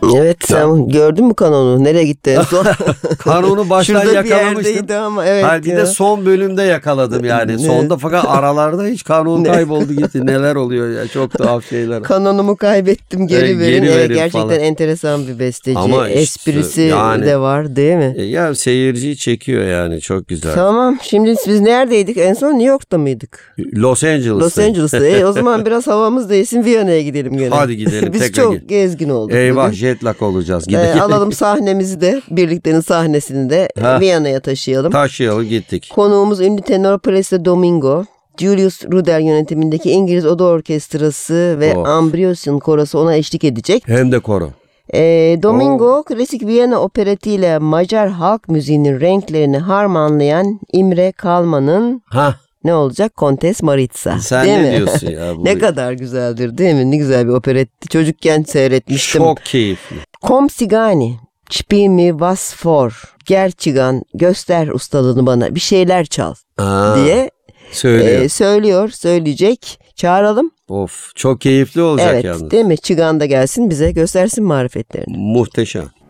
Evet, sen gördün mü kanonu? Nereye gitti en son? Kanonu baştan Şurada yakalamıştım. ama evet. Hayır, bir de son bölümde yakaladım yani. Sonda fakat aralarda hiç kanon kayboldu gitti. Neler oluyor ya, çok tuhaf şeyler. Kanonumu kaybettim, geri verin. Gerçekten falan. Enteresan bir besteci. Ama esprisi yani, de var değil mi? Ya seyirciyi çekiyor yani, çok güzel. Tamam, şimdi biz neredeydik? En son New York'ta mıydık? Los Angeles'ta. O zaman biraz havamız değilsin, Viyana'ya gidelim gene. Hadi gidelim. Biz çok gezgin olduk. Eyvah bugün. jet lag olacağız. Alalım sahnemizi de, birliktenin sahnesini de Viyana'ya taşıyalım. Taşıyalım, gittik. Konuğumuz ünlü tenor Placido Domingo. Julius Ruder yönetimindeki İngiliz Oda Orkestrası ve Ambrosian Korosu ona eşlik edecek. Hem de koro. Domingo klasik Viyana operetiyle Macar halk müziğinin renklerini harmanlayan İmre Kalman'ın ne olacak? Kontes Maritza. Sen değil ne mi? diyorsun ya? Ne kadar güzeldir değil mi? Ne güzel bir operetti. Çocukken seyretmiştim. Çok keyifli. Kom Sigani, Spiel mir was vor. Gel Çigan, göster ustalığını bana, bir şeyler çal diye söyleyecek. Çağıralım. Of, çok keyifli olacak yalnız. Evet, değil mi? Çigan da gelsin bize göstersin marifetlerini. Muhteşem.